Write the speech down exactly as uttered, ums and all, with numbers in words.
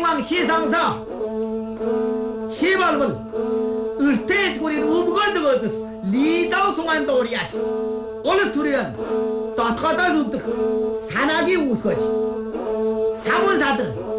영왕 시상사 시발을 을테 고리 우부건도 거든 리다우 송한도 오리야지 오늘 둘이는 따뜻하다 줍득 산악이 웃거지 사문사들